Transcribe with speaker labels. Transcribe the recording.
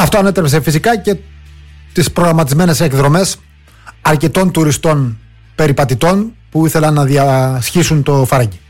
Speaker 1: Αυτό ανέτρεψε φυσικά και τις προγραμματισμένες εκδρομές αρκετών τουριστών περιπατητών που ήθελαν να διασχίσουν το Φαράγγι.